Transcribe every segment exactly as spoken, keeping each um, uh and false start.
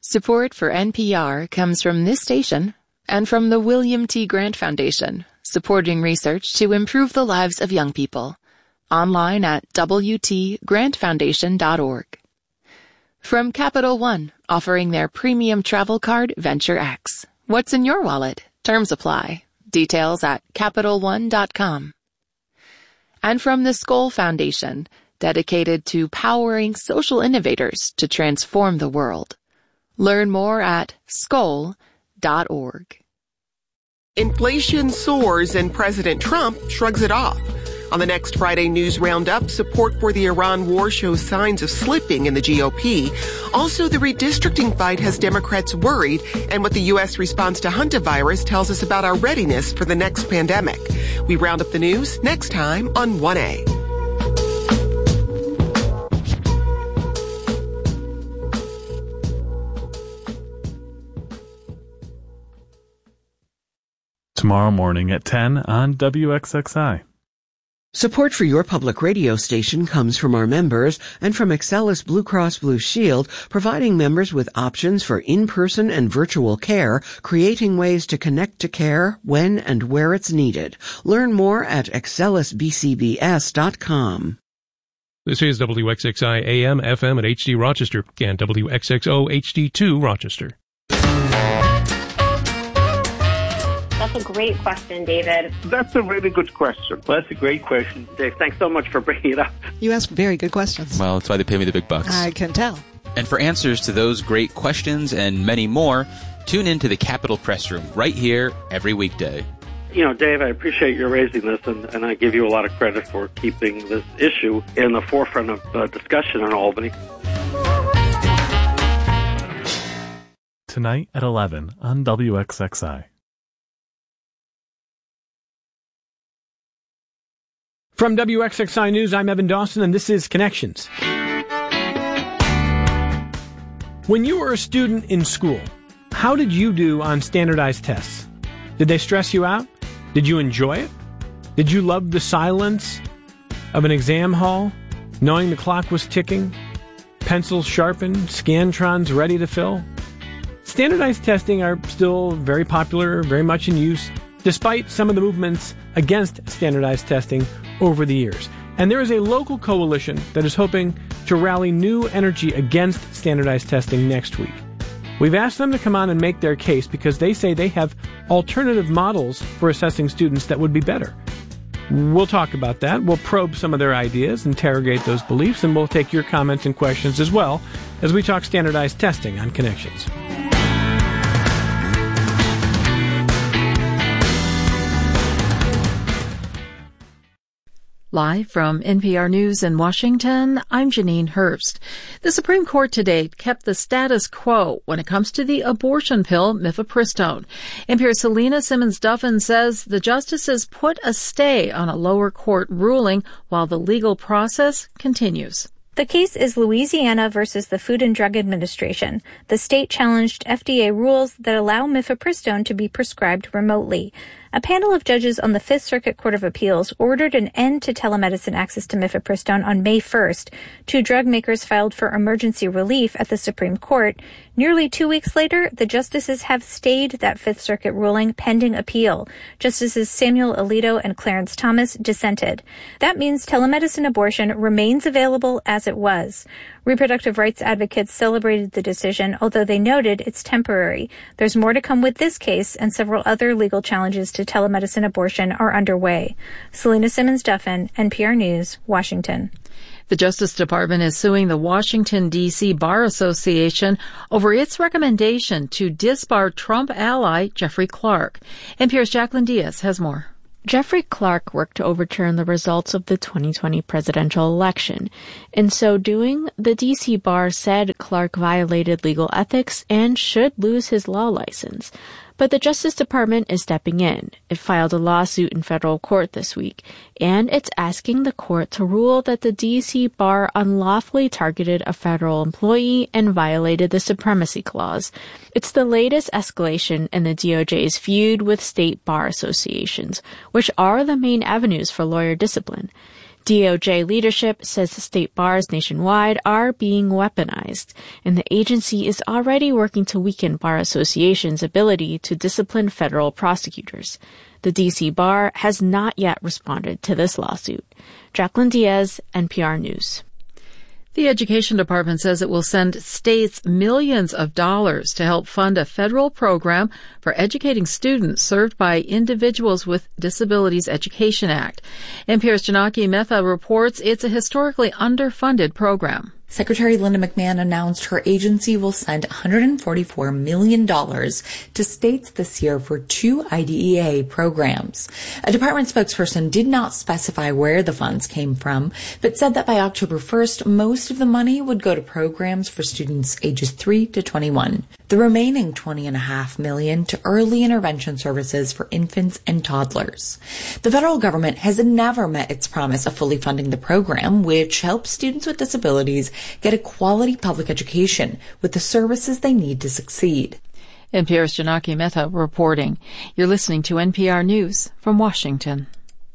Support for N P R comes from this station and from the William T. Grant Foundation, supporting research to improve the lives of young people. Online at w t grant foundation dot org. From Capital One, offering their premium travel card, Venture X. What's in your wallet? Terms apply. Details at capital one dot com. And from the Skoll Foundation, dedicated to powering social innovators to transform the world. Learn more at skoll dot org. Inflation soars and President Trump shrugs it off. On the next Friday News Roundup, support for the Iran war shows signs of slipping in the G O P. Also, the redistricting fight has Democrats worried, and what the U S response to hantavirus tells us about our readiness for the next pandemic. We round up the news next time on one A. Tomorrow morning at ten on W X X I. Support for your public radio station comes from our members and from Excelis Blue Cross Blue Shield, providing members with options for in-person and virtual care, creating ways to connect to care when and where it's needed. Learn more at excelis b c b s dot com. This is W X X I A M, F M at H D Rochester and W X X O H D two Rochester. That's a great question, David. That's a really good question. Well, that's a great question. Dave, thanks so much for bringing it up. You ask very good questions. Well, that's why they pay me the big bucks. I can tell. And for answers to those great questions and many more, tune in to the Capitol Press Room right here every weekday. You know, Dave, I appreciate you raising this, and, and I give you a lot of credit for keeping this issue in the forefront of uh, discussion in Albany. Tonight at eleven on W X X I. From W X X I News, I'm Evan Dawson, and this is Connections. When you were a student in school, how did you do on standardized tests? Did they stress you out? Did you enjoy it? Did you love the silence of an exam hall, knowing the clock was ticking, pencils sharpened, scantrons ready to fill? Standardized testing are still very popular, very much in use, despite some of the movements against standardized testing over the years. And there is a local coalition that is hoping to rally new energy against standardized testing next week. We've asked them to come on and make their case because they say they have alternative models for assessing students that would be better. We'll talk about that. We'll probe some of their ideas, interrogate those beliefs, and we'll take your comments and questions as well as we talk standardized testing on Connections. Live from N P R News in Washington, I'm Janine Herbst. The Supreme Court today kept the status quo when it comes to the abortion pill mifepristone. N P R's Selena Simmons-Duffin says the justices put a stay on a lower court ruling while the legal process continues. The case is Louisiana versus the Food and Drug Administration. The state challenged F D A rules that allow mifepristone to be prescribed remotely. A panel of judges on the Fifth Circuit Court of Appeals ordered an end to telemedicine access to mifepristone on May first. Two drug makers filed for emergency relief at the Supreme Court. Nearly two weeks later, the justices have stayed that Fifth Circuit ruling pending appeal. Justices Samuel Alito and Clarence Thomas dissented. That means telemedicine abortion remains available as it was. Reproductive rights advocates celebrated the decision, although they noted it's temporary. There's more to come with this case, and several other legal challenges to telemedicine abortion are underway. Selena Simmons-Duffin, N P R News, Washington. The Justice Department is suing the Washington, D C Bar Association over its recommendation to disbar Trump ally Jeffrey Clark. N P R's Jacqueline Diaz has more. Jeffrey Clark worked to overturn the results of the twenty twenty presidential election. In so doing, the D C Bar said Clark violated legal ethics and should lose his law license. But the Justice Department is stepping in. It filed a lawsuit in federal court this week, and it's asking the court to rule that the D C Bar unlawfully targeted a federal employee and violated the Supremacy Clause. It's the latest escalation in the D O J's feud with state bar associations, which are the main avenues for lawyer discipline. D O J leadership says state bars nationwide are being weaponized, and the agency is already working to weaken Bar Association's ability to discipline federal prosecutors. The D C Bar has not yet responded to this lawsuit. Jacqueline Diaz, N P R News. The Education Department says it will send states millions of dollars to help fund a federal program for educating students served by Individuals with Disabilities Education Act. N P R's Janaki Mehta reports it's a historically underfunded program. Secretary Linda McMahon announced her agency will send one hundred forty-four million dollars to states this year for two I D E A programs. A department spokesperson did not specify where the funds came from, but said that by October first, most of the money would go to programs for students ages three to twenty-one. The remaining twenty point five million dollars to early intervention services for infants and toddlers. The federal government has never met its promise of fully funding the program, which helps students with disabilities get a quality public education with the services they need to succeed. N P R's Janaki Mehta reporting. You're listening to N P R News from Washington.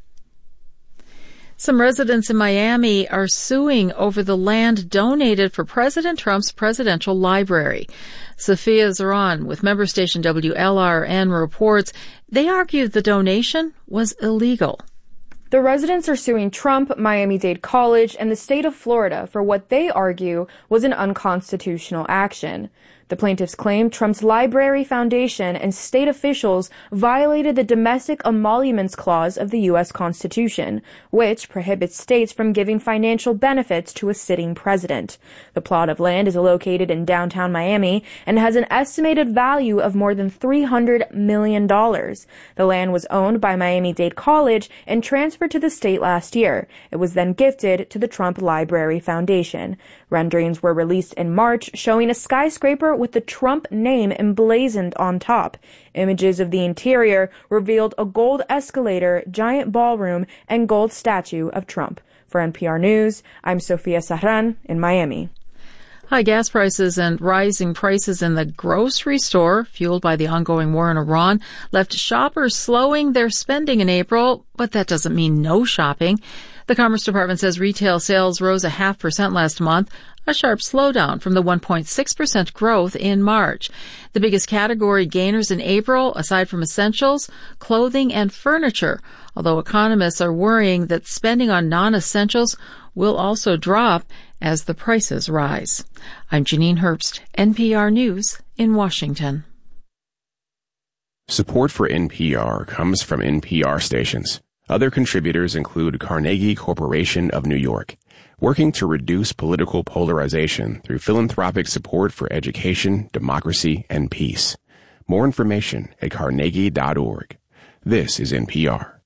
Some residents in Miami are suing over the land donated for President Trump's presidential library. Sophia Zaran with member station W L R N reports they argued the donation was illegal. The residents are suing Trump, Miami-Dade College, and the state of Florida for what they argue was an unconstitutional action. The plaintiffs claim Trump's Library Foundation and state officials violated the Domestic Emoluments Clause of the U S Constitution, which prohibits states from giving financial benefits to a sitting president. The plot of land is located in downtown Miami and has an estimated value of more than three hundred million dollars. The land was owned by Miami-Dade College and transferred to the state last year. It was then gifted to the Trump Library Foundation. Renderings were released in March showing a skyscraper with the Trump name emblazoned on top. Images of the interior revealed a gold escalator, giant ballroom, and gold statue of Trump. For N P R News, I'm Sophia Sahran in Miami. High gas prices and rising prices in the grocery store, fueled by the ongoing war in Iran, left shoppers slowing their spending in April, but that doesn't mean no shopping. The Commerce Department says retail sales rose a half percent last month, a sharp slowdown from the one point six percent growth in March. The biggest category gainers in April, aside from essentials, clothing and furniture, although economists are worrying that spending on non-essentials will also drop as the prices rise. I'm Janine Herbst, N P R News in Washington. Support for N P R comes from N P R stations. Other contributors include Carnegie Corporation of New York, working to reduce political polarization through philanthropic support for education, democracy, and peace. More information at carnegie dot org. This is N P R.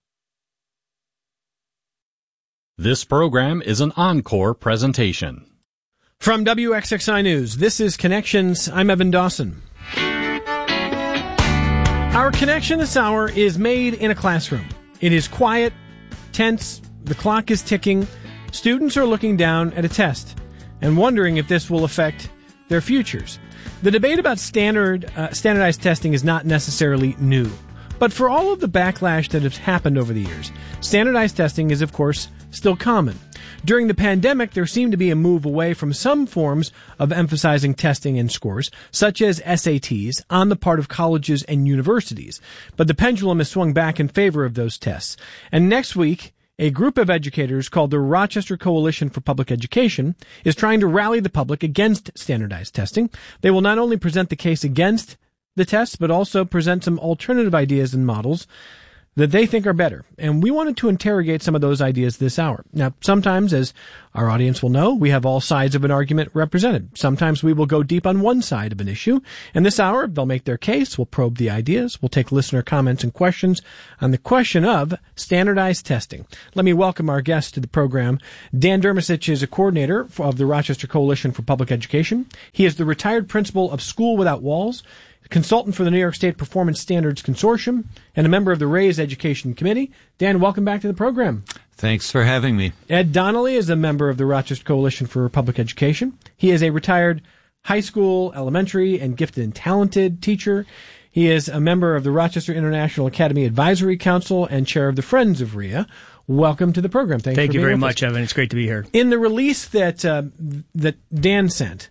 This program is an encore presentation. From W X X I News, this is Connections. I'm Evan Dawson. Our connection this hour is made in a classroom. It is quiet, tense, the clock is ticking, students are looking down at a test and wondering if this will affect their futures. The debate about standard uh, standardized testing is not necessarily new, but for all of the backlash that has happened over the years, standardized testing is, of course, still common. During the pandemic, there seemed to be a move away from some forms of emphasizing testing and scores, such as S A Ts, on the part of colleges and universities. But the pendulum has swung back in favor of those tests. And next week, a group of educators called the Rochester Coalition for Public Education is trying to rally the public against standardized testing. They will not only present the case against the tests, but also present some alternative ideas and models that they think are better. And we wanted to interrogate some of those ideas this hour. Now, sometimes, as our audience will know, we have all sides of an argument represented. Sometimes we will go deep on one side of an issue. And this hour, they'll make their case, we'll probe the ideas, we'll take listener comments and questions on the question of standardized testing. Let me welcome our guest to the program. Dan Dermasic is a coordinator of the Rochester Coalition for Public Education. He is the retired principal of School Without Walls, consultant for the New York State Performance Standards Consortium, and a member of the Raise Education Committee. Dan, welcome back to the program. Thanks for having me. Ed Donnelly is a member of the Rochester Coalition for Public Education. He is a retired high school, elementary, and gifted and talented teacher. He is a member of the Rochester International Academy Advisory Council and chair of the Friends of R I A. welcome to the program. Thanks Thank for you being very with much, us. Evan. It's great to be here. In the release that uh, that Dan sent,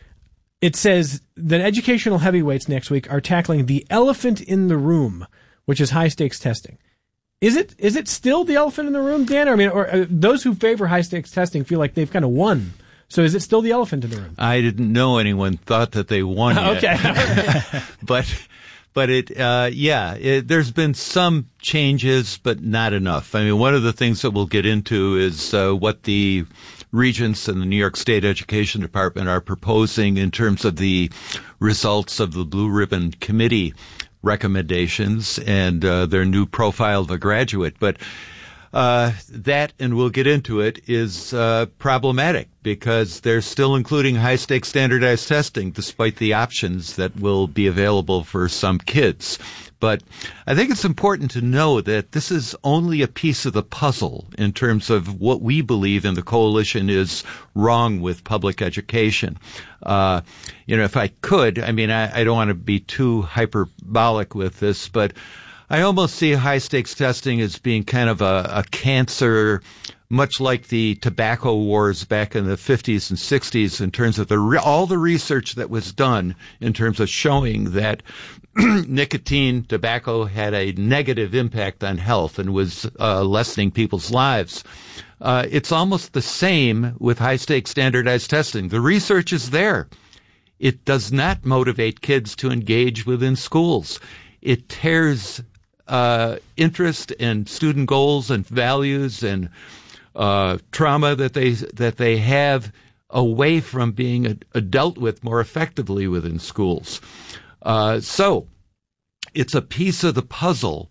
it says that educational heavyweights next week are tackling the elephant in the room, which is high-stakes testing. Is it is it still the elephant in the room, Dan? I mean, or uh, those who favor high-stakes testing feel like they've kind of won. So is it still the elephant in the room? I didn't know anyone thought that they won yet. Okay. but but it uh yeah, it, there's been some changes, but not enough. I mean, one of the things that we'll get into is uh, what the regents and the New York State Education Department are proposing in terms of the results of the Blue Ribbon Committee recommendations and uh, their new profile of a graduate. But uh that, and we'll get into it, is uh problematic because they're still including high-stakes standardized testing despite the options that will be available for some kids. But I think it's important to know that this is only a piece of the puzzle in terms of what we believe in the coalition is wrong with public education. Uh, you know, if I could, I mean, I, I don't want to be too hyperbolic with this, but I almost see high-stakes testing as being kind of a, a cancer, much like the tobacco wars back in the fifties and sixties in terms of the re- all the research that was done in terms of showing that nicotine, tobacco had a negative impact on health and was uh, lessening people's lives. Uh, it's almost the same with high-stakes standardized testing. The research is there. It does not motivate kids to engage within schools. It tears uh interest and student goals and values and uh trauma that they that they have away from being a, a dealt with more effectively within schools. Uh so it's a piece of the puzzle,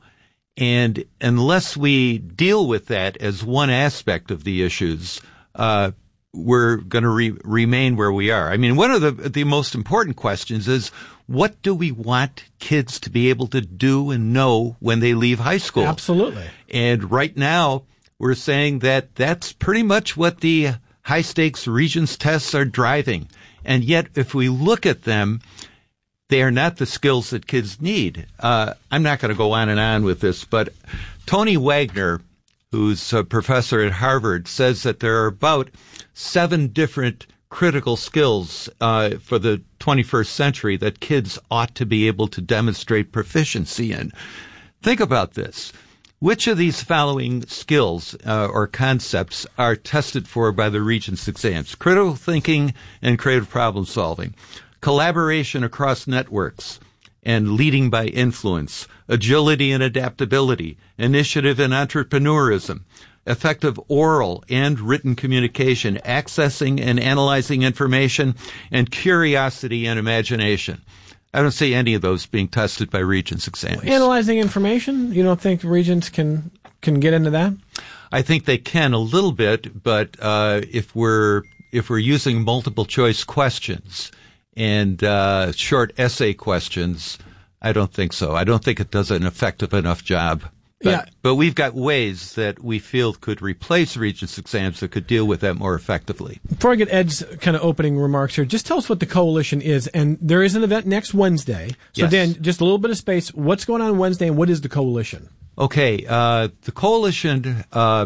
and unless we deal with that as one aspect of the issues, uh we're going to re- remain where we are. I mean, one of the the most important questions is, what do we want kids to be able to do and know when they leave high school? Absolutely. And right now, we're saying that that's pretty much what the high-stakes Regents tests are driving. And yet, if we look at them, they are not the skills that kids need. Uh, I'm not going to go on and on with this, but Tony Wagner, who's a professor at Harvard, says that there are about seven different critical skills uh, for the twenty-first century that kids ought to be able to demonstrate proficiency in. Think about this. Which of these following skills uh, or concepts are tested for by the Regents exams? Critical thinking and creative problem solving, collaboration across networks and leading by influence, agility and adaptability, initiative and entrepreneurism, effective oral and written communication, accessing and analyzing information, and curiosity and imagination. I don't see any of those being tested by Regents exams. Analyzing information, you don't think Regents can can get into that? I think they can a little bit, but uh, if we're if we're using multiple choice questions and uh, short essay questions, I don't think so. I don't think it does an effective enough job. But, yeah. but we've got ways that we feel could replace Regents exams that could deal with that more effectively. Before I get Ed's kind of opening remarks here, just tell us what the coalition is. And there is an event next Wednesday. So, Yes. Dan, just a little bit of space. What's going on Wednesday, and what is the coalition? Okay, uh, the coalition, uh,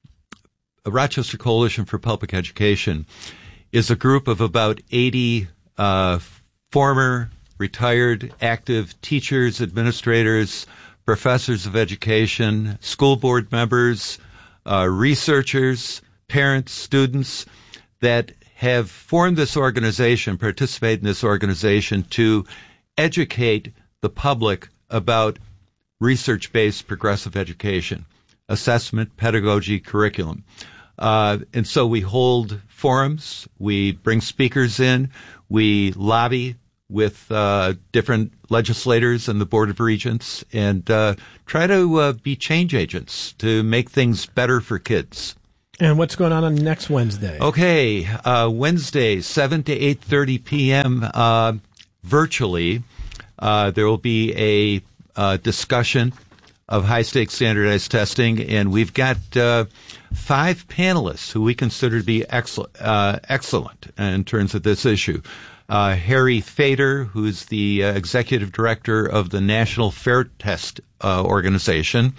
Rochester Coalition for Public Education, is a group of about eighty uh, former, retired, active teachers, administrators, professors of education, school board members, uh, researchers, parents, students that have formed this organization, participate in this organization to educate the public about research-based progressive education, assessment, pedagogy, curriculum. Uh, and so we hold forums, we bring speakers in, we lobby with uh, different legislators and the Board of Regents, and uh, try to uh, be change agents to make things better for kids. And what's going on on next Wednesday? Okay, uh, Wednesday, seven to eight thirty p.m. Uh, virtually. Uh, there will be a uh, discussion of high-stakes standardized testing, and we've got uh, five panelists who we consider to be excellent, uh, excellent in terms of this issue. Uh, Harry Fader, who's the uh, executive director of the National Fair Test uh, Organization.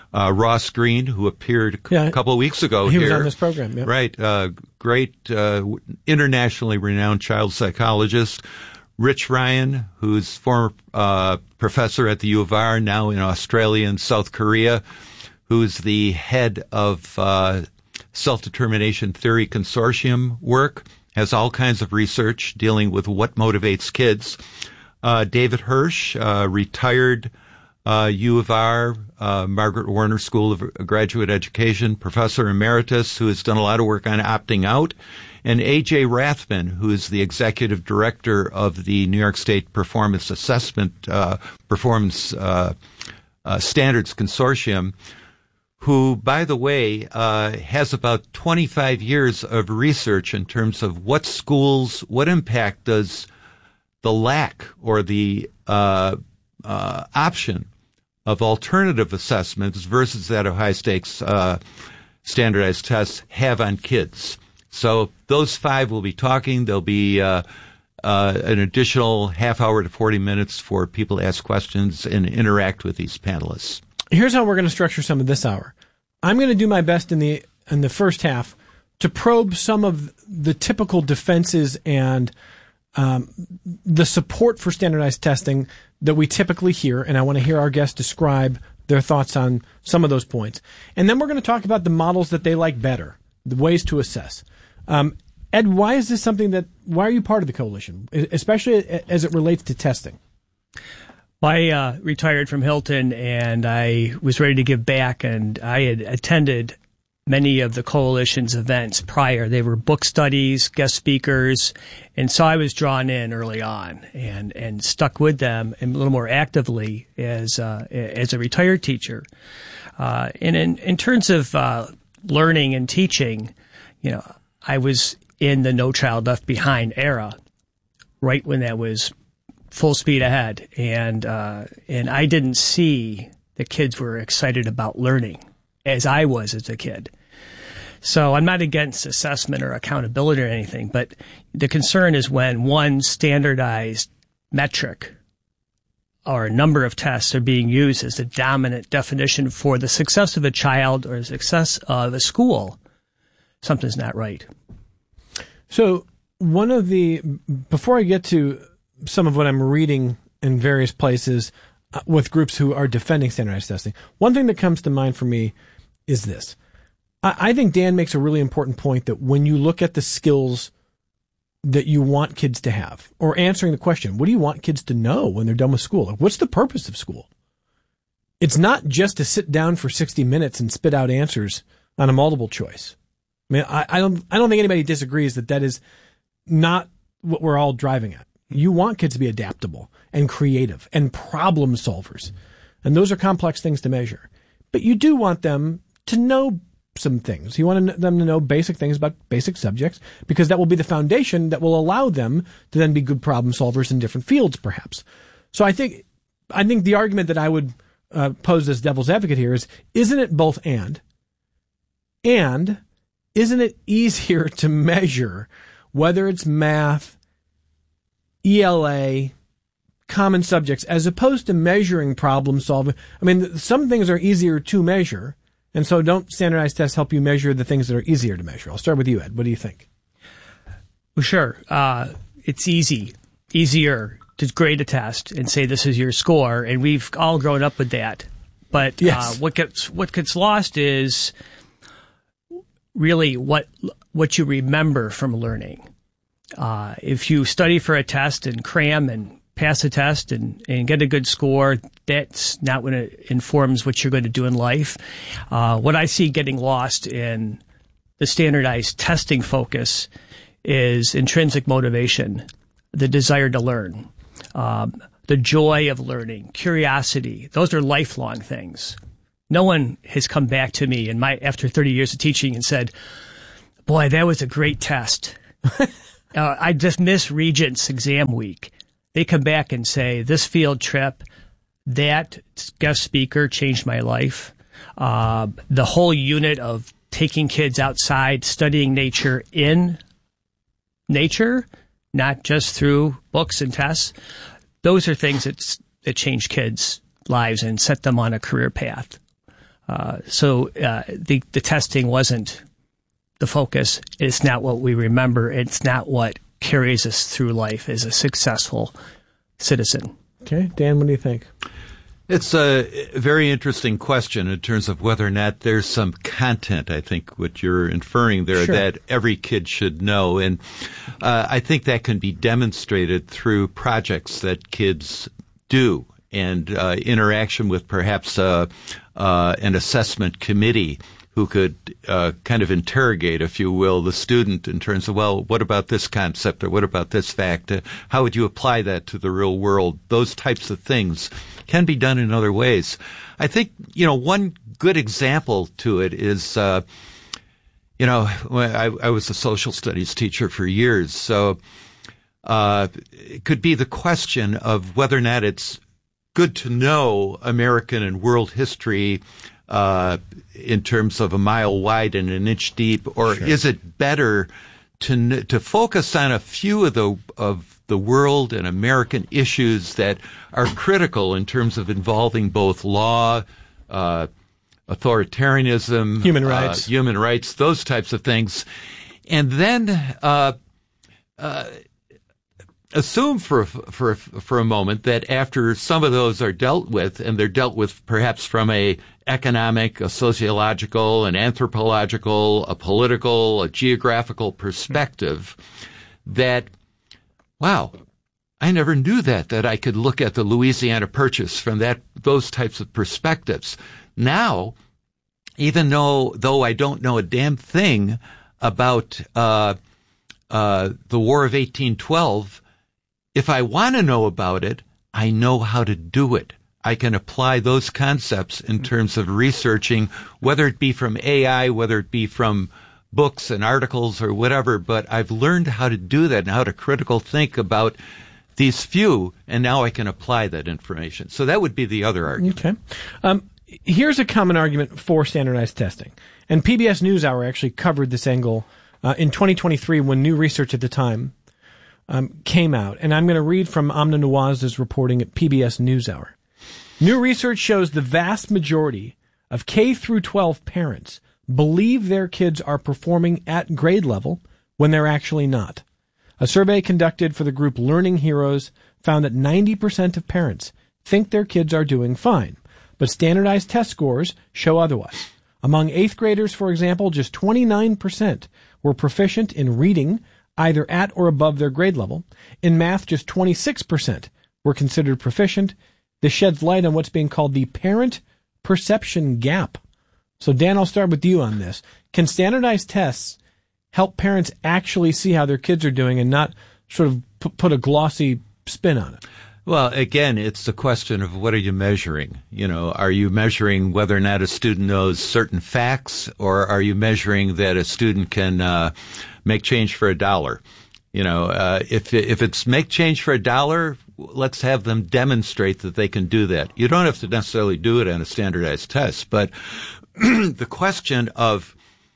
Uh, Ross Green, who appeared a yeah, couple of weeks ago he here. He was on this program, yeah. Right. Uh, great, uh, internationally renowned child psychologist. Rich Ryan, who's former uh, professor at the U of R, now in Australia and South Korea, who's the head of uh, Self-Determination Theory Consortium work, has all kinds of research dealing with what motivates kids. Uh, David Hirsch, uh, retired uh, U of R, uh, Margaret Warner School of Graduate Education, professor emeritus, who has done a lot of work on opting out. And A J Rathman, who is the executive director of the New York State Performance Assessment uh, Performance uh, uh, Standards Consortium, who, by the way, uh, has about twenty-five years of research in terms of what schools, what impact does the lack or the uh, uh, option of alternative assessments versus that of high-stakes uh, standardized tests have on kids. So those five will be talking. There'll be uh, uh, an additional half hour to forty minutes for people to ask questions and interact with these panelists. Here's how we're going to structure some of this hour. I'm going to do my best in the in the first half to probe some of the typical defenses and um, the support for standardized testing that we typically hear, and I want to hear our guests describe their thoughts on some of those points. And then we're going to talk about the models that they like better, the ways to assess. Um, Ed, why is this something that, why are you part of the coalition, especially as it relates to testing? I uh, retired from Hilton, and I was ready to give back, and I had attended many of the coalition's events prior. They were book studies, guest speakers, and so I was drawn in early on and, and stuck with them a little more actively as uh, as a retired teacher. Uh, and in, in terms of uh, learning and teaching, you know, I was in the No Child Left Behind era, right when that was full speed ahead, and uh, and I didn't see the kids were excited about learning as I was as a kid. So I'm not against assessment or accountability or anything, but the concern is when one standardized metric or a number of tests are being used as the dominant definition for the success of a child or the success of a school, something's not right. So one of the, before I get to some of what I'm reading in various places uh, with groups who are defending standardized testing, one thing that comes to mind for me is this. I, I think Dan makes a really important point that when you look at the skills that you want kids to have, or answering the question, what do you want kids to know when they're done with school? Like, what's the purpose of school? It's not just to sit down for sixty minutes and spit out answers on a multiple choice. I mean, I, I don't, I don't think anybody disagrees that that is not what we're all driving at. You want kids to be adaptable and creative and problem solvers. And those are complex things to measure. But you do want them to know some things. You want them to know basic things about basic subjects, because that will be the foundation that will allow them to then be good problem solvers in different fields, perhaps. So I think, I think the argument that I would uh, pose as devil's advocate here is, isn't it both and? And isn't it easier to measure whether it's math, E L A, common subjects, as opposed to measuring problem solving? I mean, some things are easier to measure, and so don't standardized tests help you measure the things that are easier to measure? I'll start with you, Ed. What do you think? Well, sure. Uh, it's easy, easier to grade a test and say this is your score, and we've all grown up with that. But yes. uh, what gets what gets lost is really what what you remember from learning. Uh, if you study for a test and cram and pass a test and, and get a good score, that's not what it informs what you're going to do in life. Uh, what I see getting lost in the standardized testing focus is intrinsic motivation, the desire to learn, um, the joy of learning, curiosity. Those are lifelong things. No one has come back to me in my after thirty years of teaching and said, boy, that was a great test. uh, I just missed Regents exam week. They come back and say, this field trip, that guest speaker changed my life. Uh, the whole unit of taking kids outside, studying nature in nature, not just through books and tests. Those are things that, that change kids' lives and set them on a career path. Uh, so uh, the the testing wasn't the focus. It's not what we remember. It's not what carries us through life as a successful citizen. Okay, Dan, what do you think? It's a very interesting question in terms of whether or not there's some content, I think, what you're inferring there, sure. that every kid should know. And uh, I think that can be demonstrated through projects that kids do and uh, interaction with perhaps uh, uh, an assessment committee who could uh, kind of interrogate, if you will, the student in terms of, well, what about this concept or what about this fact? Uh, how would you apply that to the real world? Those types of things can be done in other ways. I think, you know, one good example to it is, uh, you know, I, I was a social studies teacher for years, so uh, it could be the question of whether or not it's good to know American and world history uh, in terms of a mile wide and an inch deep, or sure. is it better to to focus on a few of the of the world and American issues that are critical in terms of involving both law, uh, authoritarianism, human rights, uh, human rights, those types of things, and then uh, uh, assume for for for a moment that after some of those are dealt with, and they're dealt with perhaps from a economic, a sociological, an anthropological, a political, a geographical perspective, that, wow, I never knew that, that I could look at the Louisiana Purchase from that those types of perspectives. Now, even though though I don't know a damn thing about uh, uh, the War of eighteen twelve, if I want to know about it, I know how to do it. I can apply those concepts in terms of researching, whether it be from A I, whether it be from books and articles or whatever, but I've learned how to do that and how to critical think about these few, and now I can apply that information. So that would be the other argument. Okay. Um, here's a common argument for standardized testing. And P B S NewsHour actually covered this angle uh, in twenty twenty-three when new research at the time um, came out. And I'm going to read from Amna Nawaz's reporting at P B S NewsHour. New research shows the vast majority of K through twelve parents believe their kids are performing at grade level when they're actually not. A survey conducted for the group Learning Heroes found that ninety percent of parents think their kids are doing fine, but standardized test scores show otherwise. Among eighth graders, for example, just twenty-nine percent were proficient in reading, either at or above their grade level. In math, just twenty-six percent were considered proficient. This sheds light on what's being called the parent perception gap. So, Dan, I'll start with you on this. Can standardized tests help parents actually see how their kids are doing and not sort of p- put a glossy spin on it? Well, again, it's the question of what are you measuring? You know, are you measuring whether or not a student knows certain facts, or are you measuring that a student can uh, make change for a dollar? You know, uh, if if it's make change for a dollar, let's have them demonstrate that they can do that. You don't have to necessarily do it on a standardized test, but the question of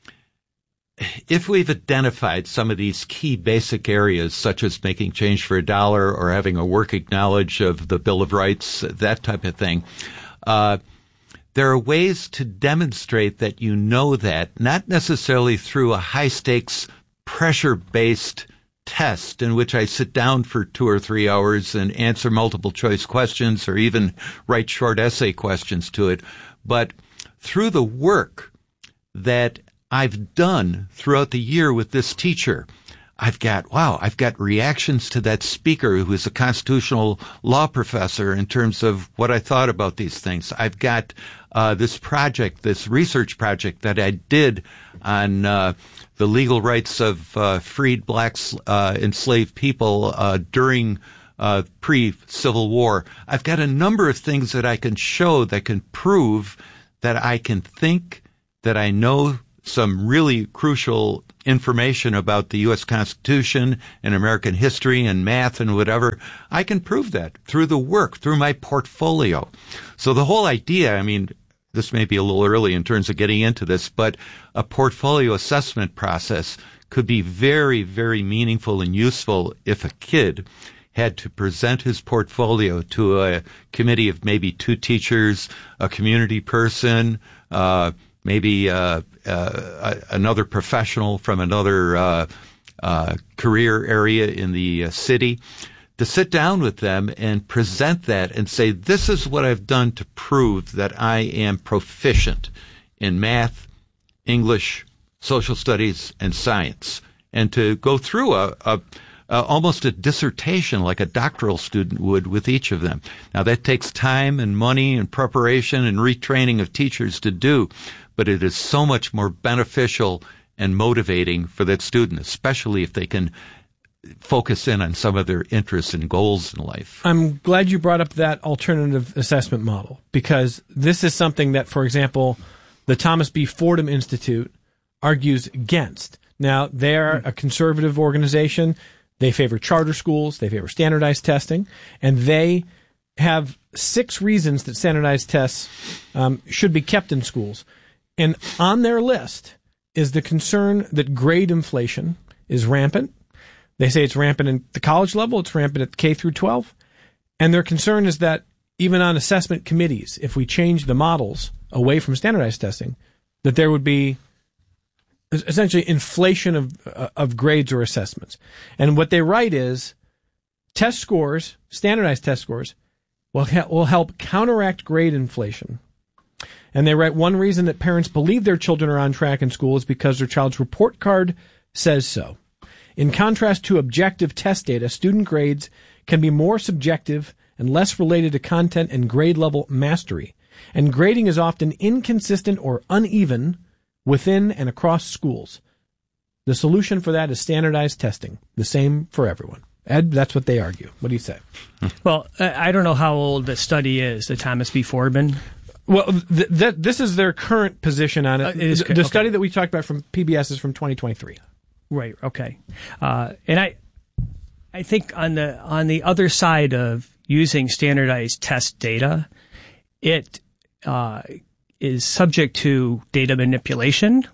if we've identified some of these key basic areas, such as making change for a dollar or having a working knowledge of the Bill of Rights, that type of thing, uh, there are ways to demonstrate that you know that, not necessarily through a high-stakes, pressure-based test in which I sit down for two or three hours and answer multiple choice questions or even write short essay questions to it, but through the work that I've done throughout the year with this teacher. I've got, wow, I've got reactions to that speaker who is a constitutional law professor in terms of what I thought about these things. I've got uh, this project, this research project that I did on uh, the legal rights of uh, freed blacks, uh, enslaved people uh, during uh, pre-Civil War. I've got a number of things that I can show that can prove that I can think, that I know some really crucial information about the U S Constitution and American history and math and whatever. I can prove that through the work, through my portfolio. So the whole idea, I mean, this may be a little early in terms of getting into this, but a portfolio assessment process could be very, very meaningful and useful if a kid had to present his portfolio to a committee of maybe two teachers, a community person, uh, maybe uh, uh, another professional from another uh, uh, career area in the uh, city, to sit down with them and present that and say, this is what I've done to prove that I am proficient in math, English, social studies, and science, and to go through a, a, a almost a dissertation like a doctoral student would with each of them. Now, that takes time and money and preparation and retraining of teachers to do, but it is so much more beneficial and motivating for that student, especially if they can focus in on some of their interests and goals in life. I'm glad you brought up that alternative assessment model, because this is something that, for example, the Thomas B. Fordham Institute argues against. Now, they are a conservative organization. They favor charter schools. They favor standardized testing. And they have six reasons that standardized tests um, should be kept in schools. And on their list is the concern that grade inflation is rampant. They say it's rampant at the college level. It's rampant at K through twelve. And their concern is that even on assessment committees, if we change the models away from standardized testing, that there would be essentially inflation of uh, of grades or assessments. And what they write is test scores, standardized test scores, will, ha- will help counteract grade inflation. And they write one reason that parents believe their children are on track in school is because their child's report card says so. In contrast to objective test data, student grades can be more subjective and less related to content and grade level mastery. And grading is often inconsistent or uneven within and across schools. The solution for that is standardized testing, the same for everyone. Ed, that's what they argue. What do you say? Well, I don't know how old the study is, the Thomas B. Fordham. Well, th- th- this is their current position on it. Uh, it is, the okay. study that we talked about from P B S is from twenty twenty-three. Right. Okay. Uh, and I, I think on the on the other side of using standardized test data, it uh, is subject to data manipulation.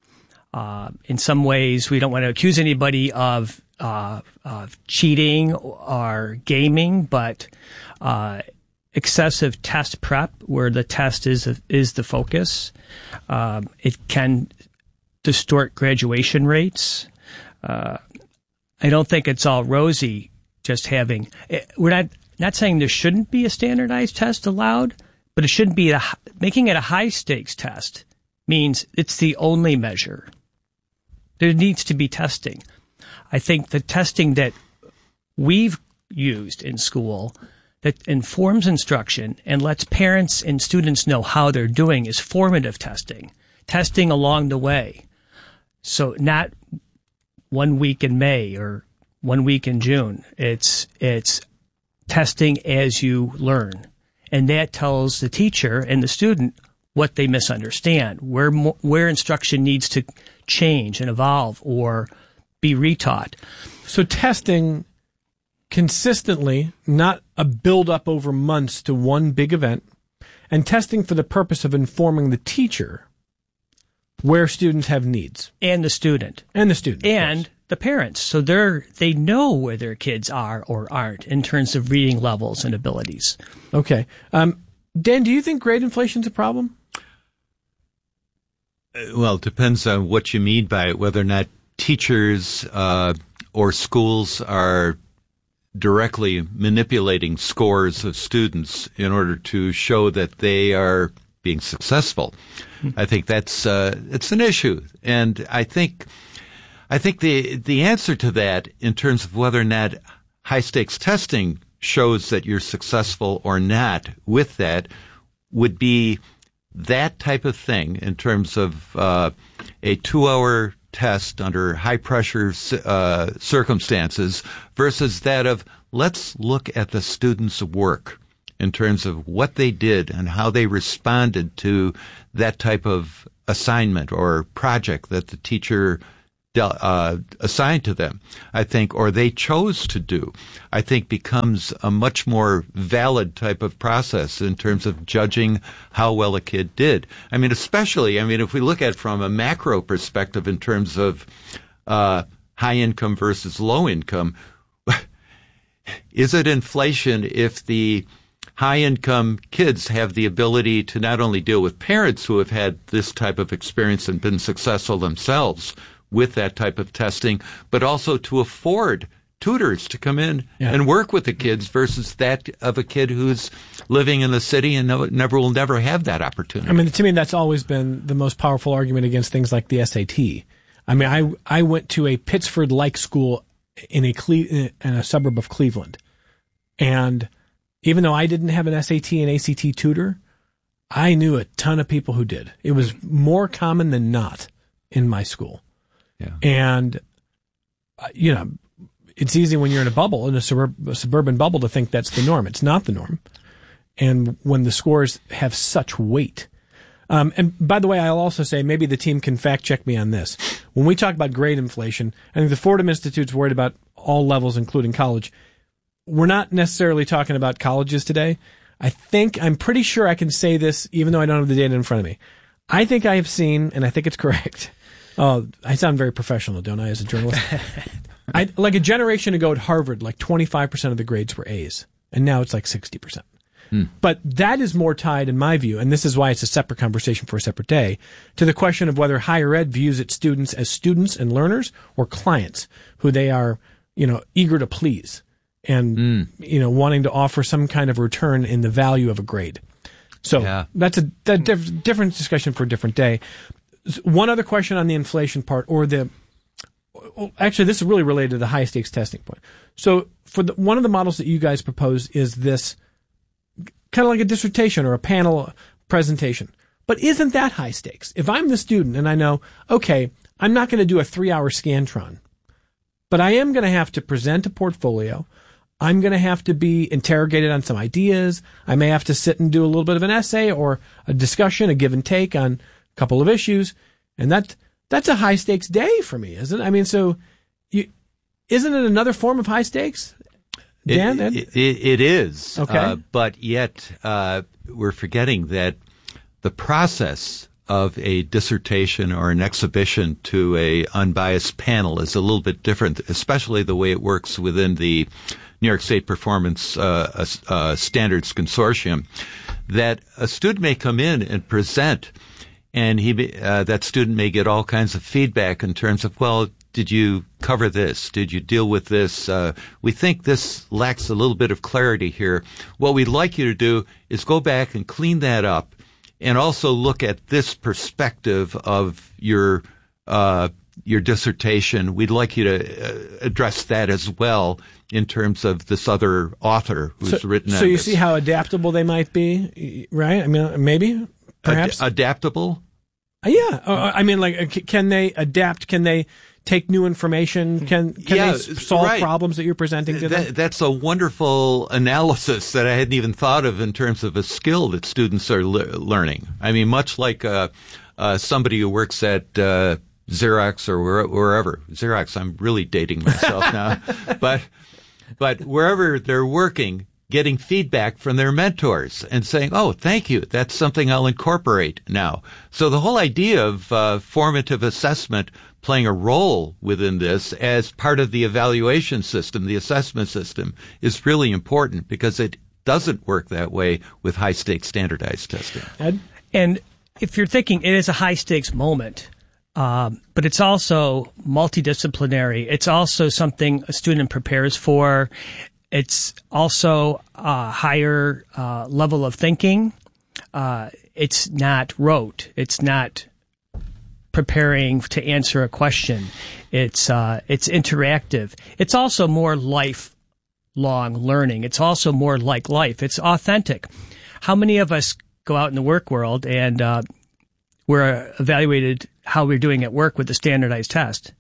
Uh, in some ways, we don't want to accuse anybody of uh, of cheating or gaming, but uh, excessive test prep, where the test is is the focus, uh, it can distort graduation rates. Uh, I don't think it's all rosy just having, we're not, not saying there shouldn't be a standardized test allowed, but it shouldn't be, a, making it a high stakes test means it's the only measure. There needs to be testing. I think the testing that we've used in school that informs instruction and lets parents and students know how they're doing is formative testing, testing along the way. So not one week in May or one week in June. It's it's testing as you learn. And that tells the teacher and the student what they misunderstand, where where instruction needs to change and evolve or be retaught. So testing consistently, not a build-up over months to one big event, and testing for the purpose of informing the teacher where students have needs. And the student. And the student. And the parents. So they're, they know where their kids are or aren't in terms of reading levels and abilities. Okay. Um, Dan, do you think grade inflation is a problem? Well, it depends on what you mean by it, whether or not teachers uh, or schools are directly manipulating scores of students in order to show that they are being successful. I think that's uh, it's an issue, and I think I think the the answer to that, in terms of whether or not high stakes testing shows that you're successful or not with that, would be that type of thing in terms of uh, a two hour test under high pressure uh, circumstances versus that of let's look at the student's work in terms of what they did and how they responded to that type of assignment or project that the teacher uh, assigned to them, I think, or they chose to do, I think becomes a much more valid type of process in terms of judging how well a kid did. I mean, especially, I mean, if we look at it from a macro perspective in terms of uh, high income versus low income, is it inflation if the high-income kids have the ability to not only deal with parents who have had this type of experience and been successful themselves with that type of testing, but also to afford tutors to come in yeah. and work with the kids versus that of a kid who's living in the city and never will never have that opportunity. I mean, to me, that's always been the most powerful argument against things like the S A T. I mean, I I went to a Pittsford-like school in a Cle- in a suburb of Cleveland, and even though I didn't have an S A T and A C T tutor, I knew a ton of people who did. It was more common than not in my school. Yeah. And, uh, you know, it's easy when you're in a bubble, in a, suburb, a suburban bubble, to think that's the norm. It's not the norm. And when the scores have such weight. Um, and by the way, I'll also say, maybe the team can fact check me on this. When we talk about grade inflation, I think the Fordham Institute's worried about all levels, including college. We're not necessarily talking about colleges today. I think, I'm pretty sure I can say this, even though I don't have the data in front of me. I think I have seen, and I think it's correct. Oh, I sound very professional, don't I, as a journalist? I, like a generation ago at Harvard, like twenty-five percent of the grades were A's, and now it's like sixty percent. Hmm. But that is more tied, in my view, and this is why it's a separate conversation for a separate day, to the question of whether higher ed views its students as students and learners or clients who they are, you know, eager to please and, mm. you know, wanting to offer some kind of return in the value of a grade. So yeah. that's a that diff- different discussion for a different day. One other question on the inflation part, or the actually, this is really related to the high stakes testing point. So for the, one of the models that you guys propose is this kind of like a dissertation or a panel presentation. But isn't that high stakes? If I'm the student and I know, okay, I'm not going to do a three-hour Scantron, but I am going to have to present a portfolio. I'm going to have to be interrogated on some ideas. I may have to sit and do a little bit of an essay or a discussion, a give and take on a couple of issues. And that that's a high stakes day for me, isn't it? I mean, so you, isn't it another form of high stakes? Dan? It, it, it is. Okay. Uh, but yet uh, we're forgetting that the process of a dissertation or an exhibition to a unbiased panel is a little bit different, especially the way it works within the New York State Performance uh, uh, Standards Consortium, that a student may come in and present, and he uh, that student may get all kinds of feedback in terms of, well, did you cover this? Did you deal with this? Uh, we think this lacks a little bit of clarity here. What we'd like you to do is go back and clean that up, and also look at this perspective of your uh, your dissertation. We'd like you to uh, address that as well in terms of this other author who's so, written. So you this. see how adaptable they might be, right? I mean, maybe, perhaps Ad- adaptable. Uh, yeah, uh, I mean, like, can they adapt? Can they take new information? Can can yeah, they solve right. problems that you're presenting to that, them? That's a wonderful analysis that I hadn't even thought of in terms of a skill that students are le- learning. I mean, much like uh, uh, somebody who works at uh, Xerox or where, wherever. Xerox, I'm really dating myself now. But but wherever they're working, getting feedback from their mentors and saying, oh, thank you, that's something I'll incorporate now. So the whole idea of uh, formative assessment playing a role within this as part of the evaluation system, the assessment system, is really important because it doesn't work that way with high-stakes standardized testing. Ed? And if you're thinking it is a high-stakes moment, um, but it's also multidisciplinary, it's also something a student prepares for. It's also a higher uh, level of thinking. Uh, it's not rote. It's not preparing to answer a question. It's uh, it's interactive. It's also more lifelong learning. It's also more like life. It's authentic. How many of us go out in the work world and uh, we're evaluated how we're doing at work with the standardized test?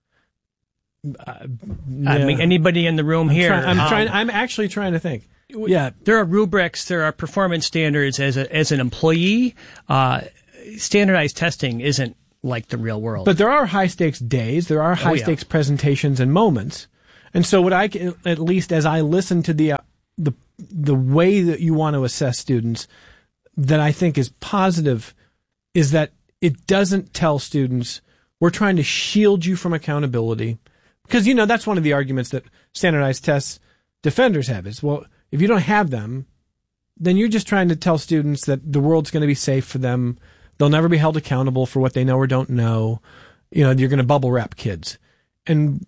Uh, yeah. I mean, anybody in the room I'm here? Try, I'm um, trying. I'm actually trying to think. Yeah, there are rubrics. There are performance standards. As a as an employee, uh, standardized testing isn't like the real world. But there are high stakes days. There are high stakes oh, yeah. presentations and moments. And so, what I can, at least as I listen to the uh, the the way that you want to assess students, that I think is positive, is that it doesn't tell students we're trying to shield you from accountability. Because, you know, that's one of the arguments that standardized tests defenders have is, well, if you don't have them, then you're just trying to tell students that the world's going to be safe for them. They'll never be held accountable for what they know or don't know. You know, you're going to bubble wrap kids. And